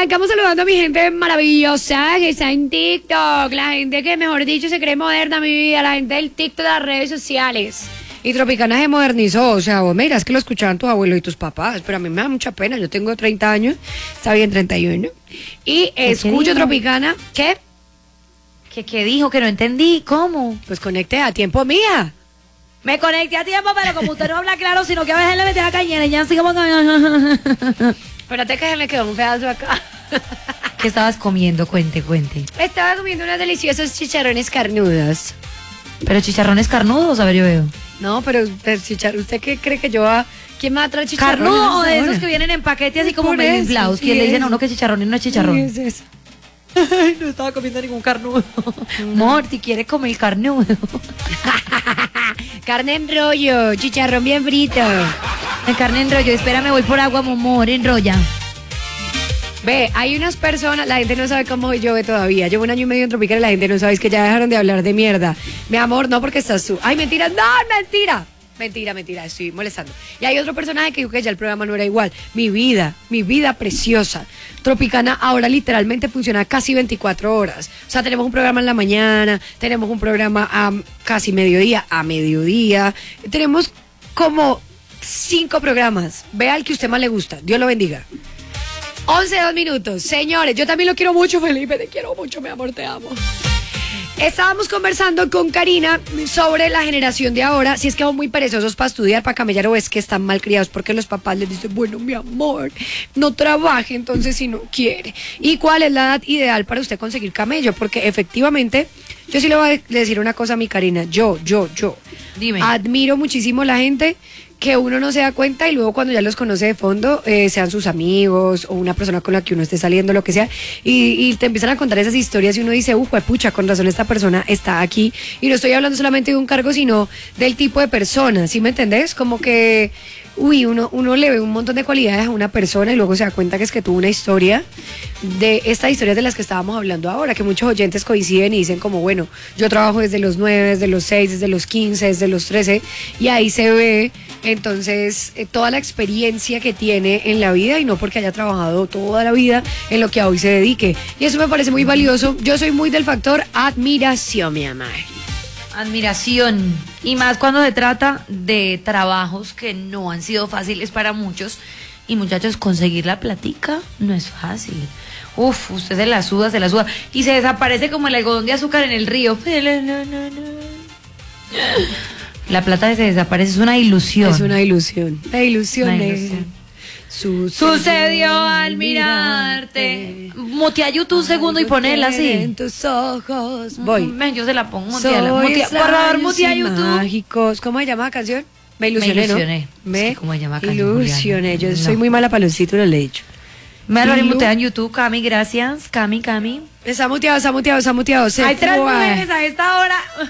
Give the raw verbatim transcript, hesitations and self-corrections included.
arrancamos saludando a mi gente maravillosa que está en TikTok. La gente que, mejor dicho, se cree moderna, mi vida. La gente del TikTok de las redes sociales. Y Tropicana se modernizó, o sea, vos me dirás que lo escuchaban tus abuelos y tus papás, pero a mí me da mucha pena, yo tengo treinta años, está bien, treinta y uno, y escucho Tropicana, ¿qué? ¿Qué, ¿Qué dijo? Que no entendí, ¿cómo? Pues conecté a tiempo mía. Me conecté a tiempo, pero como usted no habla claro, sino que a veces le metí la cañera y ya así como... Espérate que se me quedó un pedazo acá. ¿Qué estabas comiendo? Cuente, cuente. Estaba comiendo unos deliciosos chicharrones carnudos. ¿Pero chicharrones carnudos? A ver, yo veo. No, pero chicharrón, ¿usted qué cree que yo va? ¿Quién me va a traer chicharrón? ¿Carnudo o de esos que vienen en paquete así como medio inflados? ¿Quién le dicen a uno que es chicharrón y no es chicharrón? ¿Qué es eso? Ay, no estaba comiendo ningún carnudo. Morty, ¿quiere comer carnudo? Carne en rollo, chicharrón bien frito. El carne en rollo, espérame, voy por agua, momor, enrolla. Ve, hay unas personas, la gente no sabe cómo yo ve todavía. Llevo un año y medio en Tropical y la gente no sabe, es que ya dejaron de hablar de mierda. Mi amor, no, porque estás tú. Ay, mentira, no, mentira. Mentira, mentira, estoy molestando. Y hay otro personaje que dijo que ya el programa no era igual. Mi vida, mi vida preciosa. Tropicana ahora literalmente funciona casi veinticuatro horas. O sea, tenemos un programa en la mañana, tenemos un programa a casi mediodía, a mediodía. Tenemos como cinco programas. Vea el que a usted más le gusta. Dios lo bendiga. once, dos minutos. Señores, yo también lo quiero mucho, Felipe. Te quiero mucho, mi amor, te amo. Estábamos conversando con Karina sobre la generación de ahora, si es que son muy perezosos para estudiar, para camellar, o es que están mal criados porque los papás les dicen, bueno, mi amor, no trabaje entonces si no quiere. ¿Y cuál es la edad ideal para usted conseguir camello? Porque efectivamente, yo sí le voy a decir una cosa a mi Karina, yo, yo, yo. Dime. Admiro muchísimo la gente que uno no se da cuenta y luego cuando ya los conoce de fondo, eh, sean sus amigos o una persona con la que uno esté saliendo, lo que sea, y, y te empiezan a contar esas historias y uno dice, uff, pucha, con razón esta persona está aquí. Y no estoy hablando solamente de un cargo, sino del tipo de persona, ¿sí me entendés? Como que, uy, uno, uno le ve un montón de cualidades a una persona y luego se da cuenta que es que tuvo una historia de estas historias de las que estábamos hablando ahora, que muchos oyentes coinciden y dicen como, bueno, yo trabajo desde los nueve, desde los seis, desde los quince, desde los trece, y ahí se ve entonces eh, toda la experiencia que tiene en la vida y no porque haya trabajado toda la vida en lo que a hoy se dedique. Y eso me parece muy valioso. Yo soy muy del factor admiración, mi amor. Admiración. Y más cuando se trata de trabajos que no han sido fáciles para muchos. Y muchachos, conseguir la platica no es fácil. Uf, usted se la suda, se la suda. Y se desaparece como el algodón de azúcar en el río. La plata se desaparece, es una ilusión. Es una ilusión. La ilusión, una es... ilusión. Sucedió, Sucedió al mirarte. Mutea YouTube un segundo y ponela así. En tus ojos. Voy. Ven, yo se la pongo. Muteala. Mutea, por favor, mutea YouTube. Mágicos. ¿Cómo se llama la canción? Me ilusioné, Me ilusioné. ¿no? Me es que ¿cómo se llama canción, ilusioné. Yo no. soy muy mala para los títulos, le he dicho. Me lo mutea en YouTube, Cami, gracias. Cami, Cami. Está muteado, está muteado, está muteado. Se Hay tres fue. mujeres a esta hora.